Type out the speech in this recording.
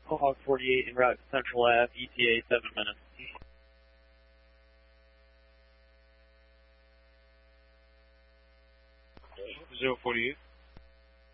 Hawk 48 en route to Central Ave, ETA 7 minutes. 048.